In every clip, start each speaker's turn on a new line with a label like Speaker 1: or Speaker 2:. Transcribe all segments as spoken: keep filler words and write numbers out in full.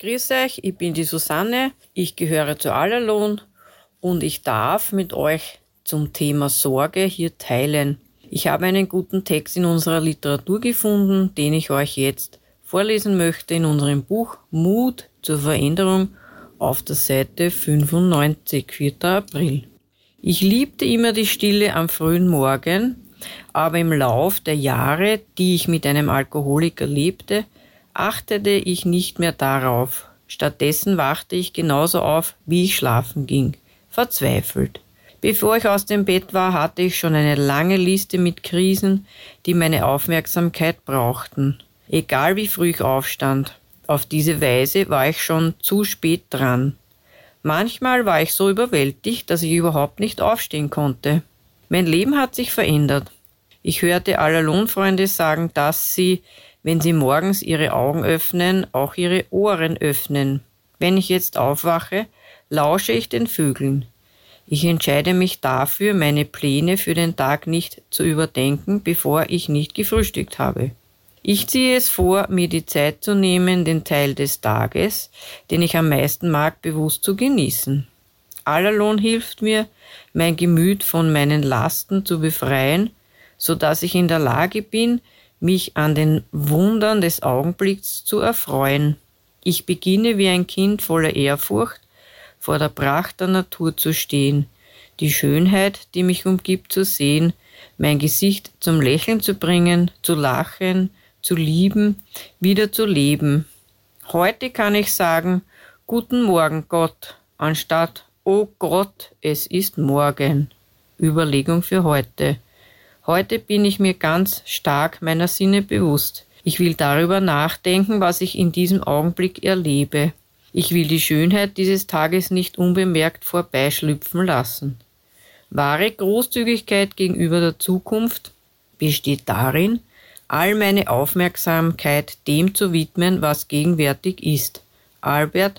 Speaker 1: Grüß euch, ich bin die Susanne, ich gehöre zu Allerlohn und ich darf mit euch zum Thema Sorge hier teilen. Ich habe einen guten Text in unserer Literatur gefunden, den ich euch jetzt vorlesen möchte in unserem Buch Mut zur Veränderung auf der Seite fünfundneunzig, vierter April. Ich liebte immer die Stille am frühen Morgen, aber im Lauf der Jahre, die ich mit einem Alkoholiker lebte, achtete ich nicht mehr darauf. Stattdessen wachte ich genauso auf, wie ich schlafen ging, verzweifelt. Bevor ich aus dem Bett war, hatte ich schon eine lange Liste mit Krisen, die meine Aufmerksamkeit brauchten. Egal wie früh ich aufstand. Auf diese Weise war ich schon zu spät dran. Manchmal war ich so überwältigt, dass ich überhaupt nicht aufstehen konnte. Mein Leben hat sich verändert. Ich hörte Allerlohnfreunde sagen, dass sie, wenn sie morgens ihre Augen öffnen, auch ihre Ohren öffnen. Wenn ich jetzt aufwache, lausche ich den Vögeln. Ich entscheide mich dafür, meine Pläne für den Tag nicht zu überdenken, bevor ich nicht gefrühstückt habe. Ich ziehe es vor, mir die Zeit zu nehmen, den Teil des Tages, den ich am meisten mag, bewusst zu genießen. Allerlohn hilft mir, mein Gemüt von meinen Lasten zu befreien, so dass ich in der Lage bin, mich an den Wundern des Augenblicks zu erfreuen. Ich beginne wie ein Kind voller Ehrfurcht vor der Pracht der Natur zu stehen, die Schönheit, die mich umgibt, zu sehen, mein Gesicht zum Lächeln zu bringen, zu lachen, zu lieben, wieder zu leben. Heute kann ich sagen, guten Morgen Gott, anstatt, oh Gott, es ist morgen. Überlegung für heute. Heute bin ich mir ganz stark meiner Sinne bewusst. Ich will darüber nachdenken, was ich in diesem Augenblick erlebe. Ich will die Schönheit dieses Tages nicht unbemerkt vorbeischlüpfen lassen. Wahre Großzügigkeit gegenüber der Zukunft besteht darin, all meine Aufmerksamkeit dem zu widmen, was gegenwärtig ist. Albert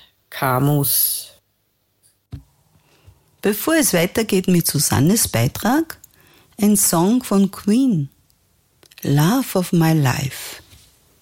Speaker 1: Camus.
Speaker 2: Bevor es weitergeht mit Susannes Beitrag, ein Song von Queen, Love of My Life.